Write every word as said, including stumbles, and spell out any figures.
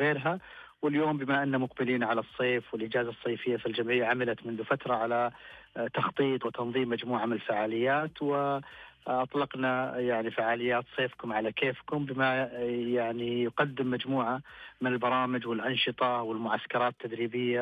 وغيرها. واليوم بما أن مقبلين على الصيف والإجازة الصيفية، فالجمعية عملت منذ فترة على تخطيط وتنظيم مجموعة من الفعاليات، وأطلقنا يعني فعاليات صيفكم على كيفكم، بما يعني يقدم مجموعة من البرامج والأنشطة والمعسكرات التدريبية